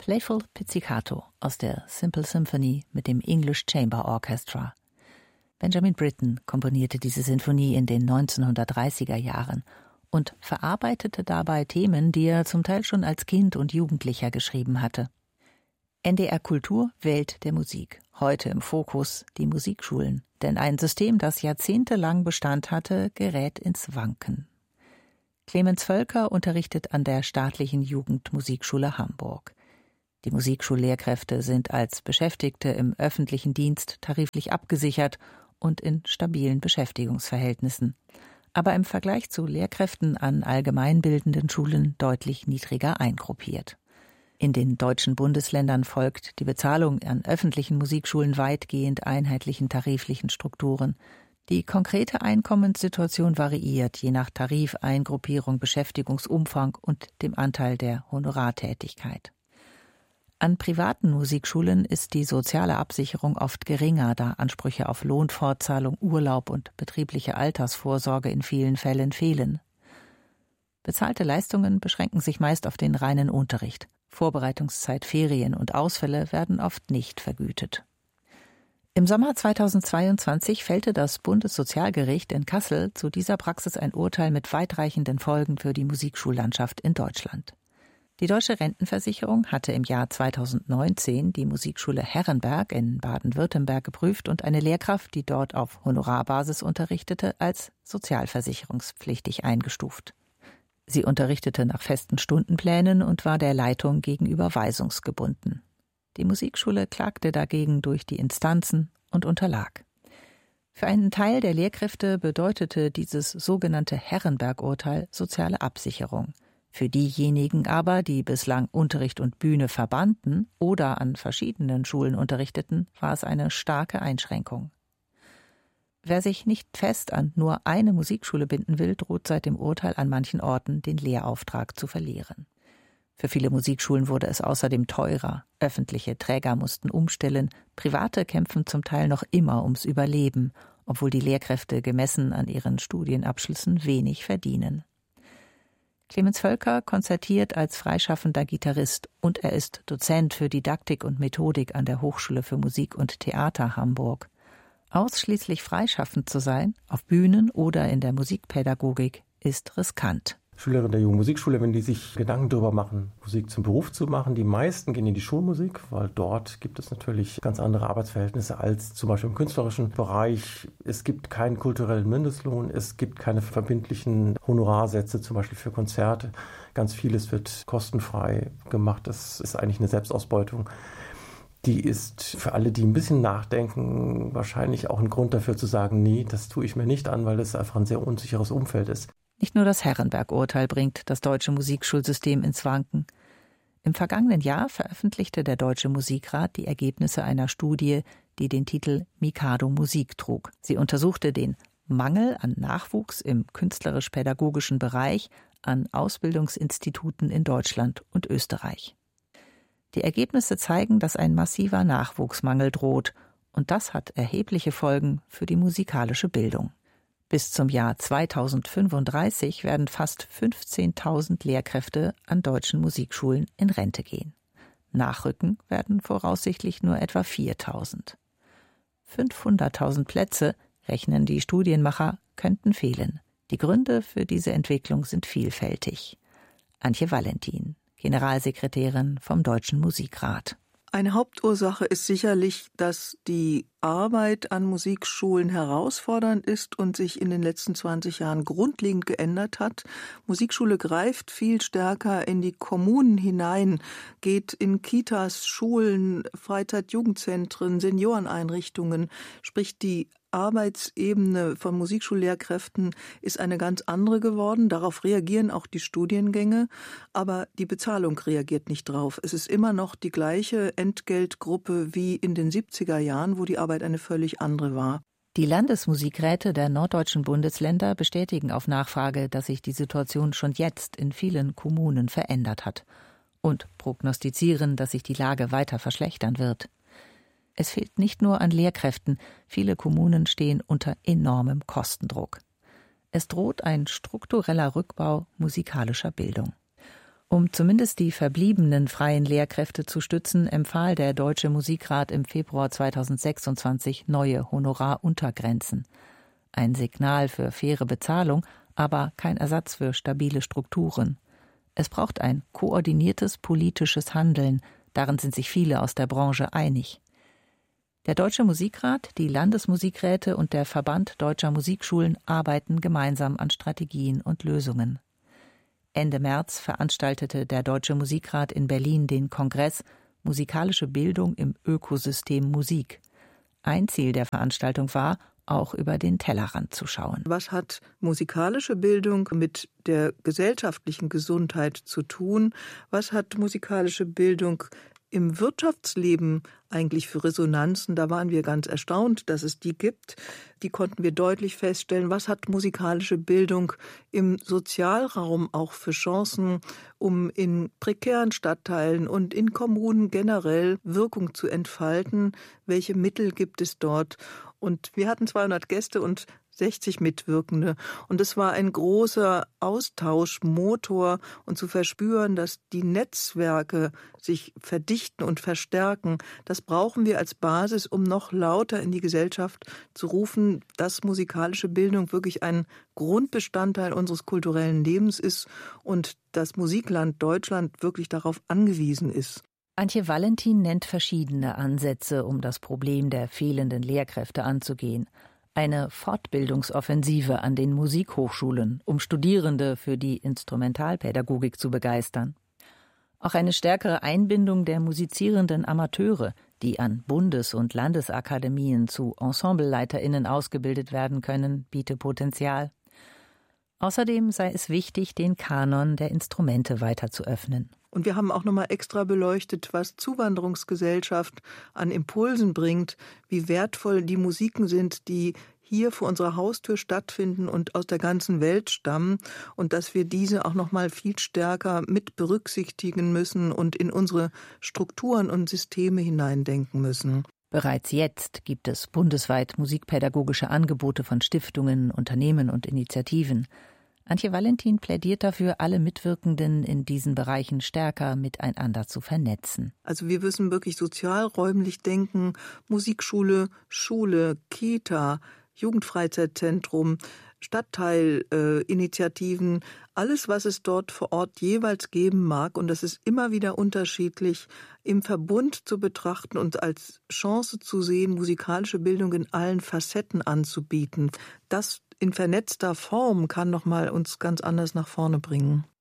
Playful Pizzicato aus der Simple Symphony mit dem English Chamber Orchestra. Benjamin Britten komponierte diese Sinfonie in den 1930er Jahren und verarbeitete dabei Themen, die er zum Teil schon als Kind und Jugendlicher geschrieben hatte. NDR Kultur Welt der Musik. Heute im Fokus die Musikschulen. Denn ein System, das jahrzehntelang Bestand hatte, gerät ins Wanken. Clemens Völker unterrichtet an der Staatlichen Jugendmusikschule Hamburg. Die Musikschullehrkräfte sind als Beschäftigte im öffentlichen Dienst tariflich abgesichert und in stabilen Beschäftigungsverhältnissen. Aber im Vergleich zu Lehrkräften an allgemeinbildenden Schulen deutlich niedriger eingruppiert. In den deutschen Bundesländern folgt die Bezahlung an öffentlichen Musikschulen weitgehend einheitlichen tariflichen Strukturen. Die konkrete Einkommenssituation variiert je nach Tarifeingruppierung, Beschäftigungsumfang und dem Anteil der Honorartätigkeit. An privaten Musikschulen ist die soziale Absicherung oft geringer, da Ansprüche auf Lohnfortzahlung, Urlaub und betriebliche Altersvorsorge in vielen Fällen fehlen. Bezahlte Leistungen beschränken sich meist auf den reinen Unterricht. Vorbereitungszeit, Ferien und Ausfälle werden oft nicht vergütet. Im Sommer 2022 fällte das Bundessozialgericht in Kassel zu dieser Praxis ein Urteil mit weitreichenden Folgen für die Musikschullandschaft in Deutschland. Die Deutsche Rentenversicherung hatte im Jahr 2019 die Musikschule Herrenberg in Baden-Württemberg geprüft und eine Lehrkraft, die dort auf Honorarbasis unterrichtete, als sozialversicherungspflichtig eingestuft. Sie unterrichtete nach festen Stundenplänen und war der Leitung gegenüber weisungsgebunden. Die Musikschule klagte dagegen durch die Instanzen und unterlag. Für einen Teil der Lehrkräfte bedeutete dieses sogenannte Herrenberg-Urteil soziale Absicherung. Für diejenigen aber, die bislang Unterricht und Bühne verbanden oder an verschiedenen Schulen unterrichteten, war es eine starke Einschränkung. Wer sich nicht fest an nur eine Musikschule binden will, droht seit dem Urteil an manchen Orten den Lehrauftrag zu verlieren. Für viele Musikschulen wurde es außerdem teurer. Öffentliche Träger mussten umstellen, private kämpfen zum Teil noch immer ums Überleben, obwohl die Lehrkräfte gemessen an ihren Studienabschlüssen wenig verdienen. Clemens Völker konzertiert als freischaffender Gitarrist und er ist Dozent für Didaktik und Methodik an der Hochschule für Musik und Theater Hamburg. Ausschließlich freischaffend zu sein, auf Bühnen oder in der Musikpädagogik, ist riskant. Schülerinnen der Jungen Musikschule, wenn die sich Gedanken darüber machen, Musik zum Beruf zu machen, die meisten gehen in die Schulmusik, weil dort gibt es natürlich ganz andere Arbeitsverhältnisse als zum Beispiel im künstlerischen Bereich. Es gibt keinen kulturellen Mindestlohn, es gibt keine verbindlichen Honorarsätze, zum Beispiel für Konzerte. Ganz vieles wird kostenfrei gemacht, das ist eigentlich eine Selbstausbeutung. Die ist für alle, die ein bisschen nachdenken, wahrscheinlich auch ein Grund dafür zu sagen, nee, das tue ich mir nicht an, weil es einfach ein sehr unsicheres Umfeld ist. Nicht nur das Herrenberg-Urteil bringt das deutsche Musikschulsystem ins Wanken. Im vergangenen Jahr veröffentlichte der Deutsche Musikrat die Ergebnisse einer Studie, die den Titel Mikado Musik trug. Sie untersuchte den Mangel an Nachwuchs im künstlerisch-pädagogischen Bereich an Ausbildungsinstituten in Deutschland und Österreich. Die Ergebnisse zeigen, dass ein massiver Nachwuchsmangel droht, und das hat erhebliche Folgen für die musikalische Bildung. Bis zum Jahr 2035 werden fast 15.000 Lehrkräfte an deutschen Musikschulen in Rente gehen. Nachrücken werden voraussichtlich nur etwa 4.000. 500.000 Plätze, rechnen die Studienmacher, könnten fehlen. Die Gründe für diese Entwicklung sind vielfältig. Antje Valentin, Generalsekretärin vom Deutschen Musikrat. Eine Hauptursache ist sicherlich, dass die Arbeit an Musikschulen herausfordernd ist und sich in den letzten 20 Jahren grundlegend geändert hat. Musikschule greift viel stärker in die Kommunen hinein, geht in Kitas, Schulen, Freizeit-Jugendzentren, Senioreneinrichtungen, sprich die Arbeitsebene von Musikschullehrkräften ist eine ganz andere geworden. Darauf reagieren auch die Studiengänge, aber die Bezahlung reagiert nicht drauf. Es ist immer noch die gleiche Entgeltgruppe wie in den 70er Jahren, wo die Arbeit eine völlig andere war. Die Landesmusikräte der norddeutschen Bundesländer bestätigen auf Nachfrage, dass sich die Situation schon jetzt in vielen Kommunen verändert hat und prognostizieren, dass sich die Lage weiter verschlechtern wird. Es fehlt nicht nur an Lehrkräften, viele Kommunen stehen unter enormem Kostendruck. Es droht ein struktureller Rückbau musikalischer Bildung. Um zumindest die verbliebenen freien Lehrkräfte zu stützen, empfahl der Deutsche Musikrat im Februar 2026 neue Honoraruntergrenzen. Ein Signal für faire Bezahlung, aber kein Ersatz für stabile Strukturen. Es braucht ein koordiniertes politisches Handeln, darin sind sich viele aus der Branche einig. Der Deutsche Musikrat, die Landesmusikräte und der Verband Deutscher Musikschulen arbeiten gemeinsam an Strategien und Lösungen. Ende März veranstaltete der Deutsche Musikrat in Berlin den Kongress Musikalische Bildung im Ökosystem Musik. Ein Ziel der Veranstaltung war, auch über den Tellerrand zu schauen. Was hat musikalische Bildung mit der gesellschaftlichen Gesundheit zu tun? Was hat musikalische Bildung im Wirtschaftsleben eigentlich für Resonanzen? Da waren wir ganz erstaunt, dass es die gibt. Die konnten wir deutlich feststellen. Was hat musikalische Bildung im Sozialraum auch für Chancen, um in prekären Stadtteilen und in Kommunen generell Wirkung zu entfalten? Welche Mittel gibt es dort? Und wir hatten 200 Gäste und 60 Mitwirkende. Und es war ein großer Austauschmotor und zu verspüren, dass die Netzwerke sich verdichten und verstärken, das brauchen wir als Basis, um noch lauter in die Gesellschaft zu rufen, dass musikalische Bildung wirklich ein Grundbestandteil unseres kulturellen Lebens ist und das Musikland Deutschland wirklich darauf angewiesen ist. Antje Valentin nennt verschiedene Ansätze, um das Problem der fehlenden Lehrkräfte anzugehen. Eine Fortbildungsoffensive an den Musikhochschulen, um Studierende für die Instrumentalpädagogik zu begeistern. Auch eine stärkere Einbindung der musizierenden Amateure, die an Bundes- und Landesakademien zu EnsembleleiterInnen ausgebildet werden können, biete Potenzial. Außerdem sei es wichtig, den Kanon der Instrumente weiter zu öffnen. Und wir haben auch nochmal extra beleuchtet, was Zuwanderungsgesellschaft an Impulsen bringt, wie wertvoll die Musiken sind, die hier vor unserer Haustür stattfinden und aus der ganzen Welt stammen und dass wir diese auch nochmal viel stärker mit berücksichtigen müssen und in unsere Strukturen und Systeme hineindenken müssen. Bereits jetzt gibt es bundesweit musikpädagogische Angebote von Stiftungen, Unternehmen und Initiativen. Antje Valentin plädiert dafür, alle Mitwirkenden in diesen Bereichen stärker miteinander zu vernetzen. Also wir müssen wirklich sozialräumlich denken, Musikschule, Schule, Kita, Jugendfreizeitzentrum, Stadtteilinitiativen, alles, was es dort vor Ort jeweils geben mag, und das ist immer wieder unterschiedlich, im Verbund zu betrachten und als Chance zu sehen, musikalische Bildung in allen Facetten anzubieten. Das in vernetzter Form kann nochmal uns ganz anders nach vorne bringen.